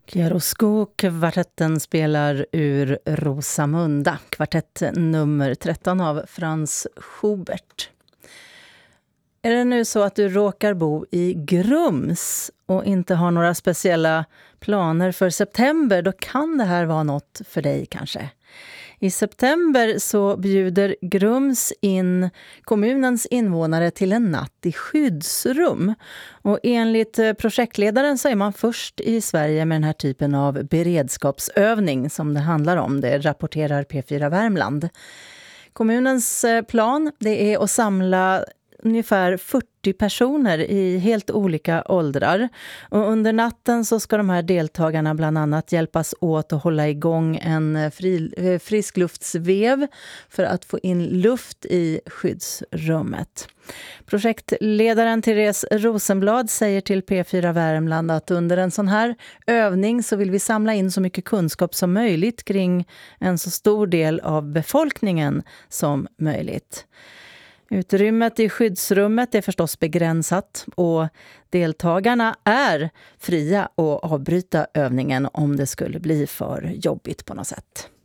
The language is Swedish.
Chiaroscuro-kvartetten spelar ur Rosamunda, kvartett nummer 13 av Franz Schubert. Är det nu så att du råkar bo i Grums och inte har några speciella planer för september, då kan det här vara något för dig kanske. I september så bjuder Grums in kommunens invånare till en natt i skyddsrum. Och enligt projektledaren så är man först i Sverige med den här typen av beredskapsövning som det handlar om. Det rapporterar P4 Värmland. Kommunens plan, det är att samla ungefär 40 personer i helt olika åldrar. Och under natten så ska de här deltagarna bland annat hjälpas åt att hålla igång en friskluftsvev för att få in luft i skyddsrummet. Projektledaren Therese Rosenblad säger till P4 Värmland att under en sån här övning så vill vi samla in så mycket kunskap som möjligt kring en så stor del av befolkningen som möjligt. Utrymmet i skyddsrummet är förstås begränsat och deltagarna är fria att avbryta övningen om det skulle bli för jobbigt på något sätt.